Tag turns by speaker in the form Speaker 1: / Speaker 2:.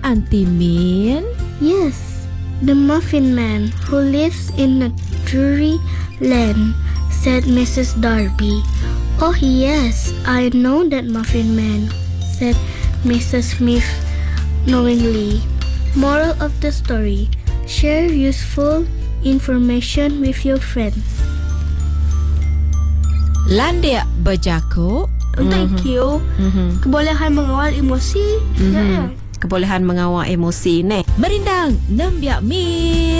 Speaker 1: Auntie Min?
Speaker 2: Yes, the Muffin Man who lives in a dreary land, said Mrs. Darby. Oh yes, I know that Muffin Man, said Mrs. Smith knowingly. Moral of the story: share useful information with your friends.
Speaker 1: Landia berjakuk.
Speaker 2: Thank you. Kebolehan mengawal emosi.
Speaker 1: Kebolehan mengawal emosi ni. Merindang, nembiak mi.